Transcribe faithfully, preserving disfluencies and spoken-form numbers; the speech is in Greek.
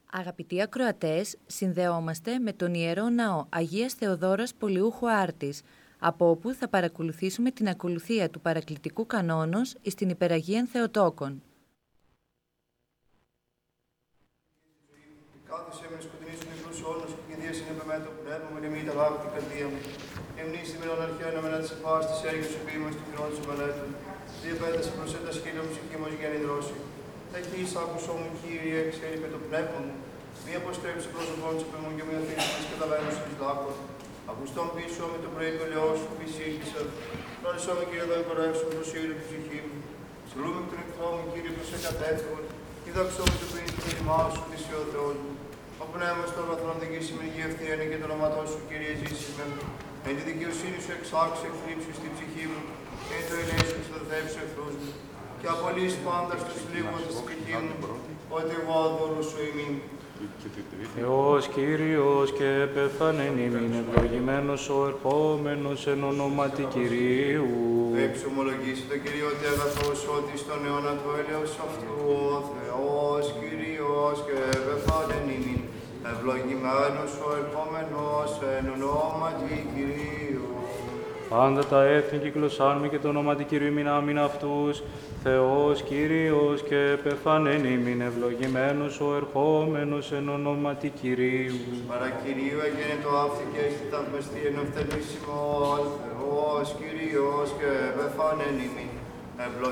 Αγαπητοί ακροατές, συνδεόμαστε με τον Ιερό Ναό Αγίας Θεοδόρας Πολυούχου Άρτης, από όπου θα παρακολουθήσουμε την ακολουθία του παρακλητικού κανόνος εις την Υπεραγίαν Θεοτόκον. Κάθεσαι με σκοτεινής του νεκρούς όρνους και κηδείας είναι πεμέ το πνεύμα μου, νεμεί τα βάγη την καρδία μου. Εμνήστη με τον αρχαίον εμένα της εφάς της έργης σου ποίημας του κοινών σου μελέτων. Διεπέτασε προσέ τα σκύλα μου ψυχή μας για νηδρώσει. Ταχύς άκουσό μου, Κύριε, εξέλιπε το πνεύμα μου. Μη αποστρέψει πρόσωπον σου μου και μη αφήσεις της καταβαίνους της λάκων. Ακουστόν πίσω με το πρωί το λαιό σου που εισήλθησα. Γνώρισό με, Κύριε, δεν κορεύσω το σύλλο του ψυχή μου. Σλούμε τον εχθρό μου, Κύριε, προς εκατέφυγον. Κοίταξό με το πριν την ήρημά σου, Θυσί ο Θεός μου. Ο πνεύμας των βαθρών δική συμμετική ευθύνη και το όνοματό σου, Κύριε, ζήσεις με. Εν τη δικαιοσύνη σου εξάξου εκθλίψου στην ψυχή μου. Εν το ελέη σου εξοδοθεύσου εχθρούς μου. Και απολύς πάντα στους λίγους της ψυχή μου, ότι εγώ αδωρού σου ημί. Θεός Κύριος και επεφανέν ημίν, ευλογημένος ο ερχόμενος εν ονόματι Κυρίου. Εξομολογήσει το Κύριο ότι αγαθός ότι στον αιώνα του έλεος αυτού ο Θεός Κύριος και επεφανέν ημίν, ευλογημένος ο ερχόμενος εν ονόματι Κυρίου. Πάντα τα έθνη κυκλωσάνουμε και το όνομα του Κυρίου ημίν άμυν αυτούς. Θεός Κύριος και επεφανέν ημίν, ευλογημένος ο ερχόμενος εν ονόματι Κυρίου. Παρακυρίου έγινε το άφθη και έχει θαυμαστεί εν οφθαλμίσιμος. Θεός Κύριος και επεφανέν ημίν, ευλογημένος